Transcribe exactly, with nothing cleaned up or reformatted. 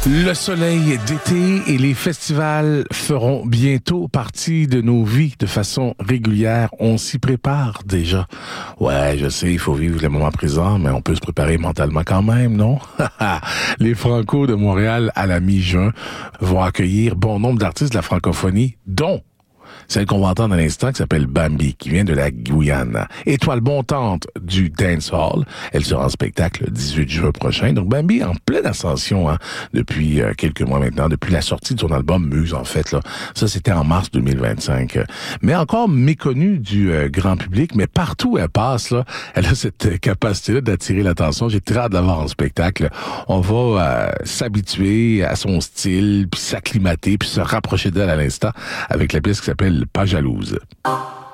Le soleil d'été et les festivals feront bientôt partie de nos vies de façon régulière. On s'y prépare déjà. Ouais, je sais, il faut vivre les moments présents, mais on peut se préparer mentalement quand même, non? Les Franco de Montréal à la mi-juin vont accueillir bon nombre d'artistes de la francophonie, dont celle qu'on va entendre à l'instant, qui s'appelle Bambi, qui vient de la Guyane. Étoile montante du dancehall. Elle sera en spectacle le dix-huit juin prochain. Donc Bambi en pleine ascension hein, depuis euh, quelques mois maintenant, depuis la sortie de son album Muse, en fait. Là. Ça, c'était en mars deux mille vingt-cinq. Mais encore méconnue du euh, grand public, mais partout où elle passe, là, elle a cette capacité-là d'attirer l'attention. J'ai très hâte de la voir en spectacle. On va euh, s'habituer à son style, puis s'acclimater, puis se rapprocher d'elle à l'instant avec la pièce qui s'appelle Pas jalouse.